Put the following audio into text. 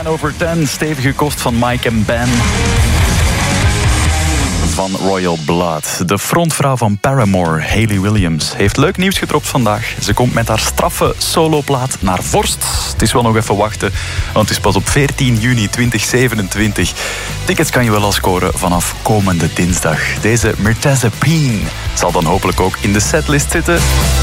10:10, stevige kost van Mike en Ben. Van Royal Blood. De frontvrouw van Paramore, Hayley Williams, heeft leuk nieuws gedropt vandaag. Ze komt met haar straffe soloplaat naar vorst. Het is wel nog even wachten, want het is pas op 14 juni 2027. Tickets kan je wel al scoren vanaf komende dinsdag. Deze Mirtazapine zal dan hopelijk ook in de setlist zitten.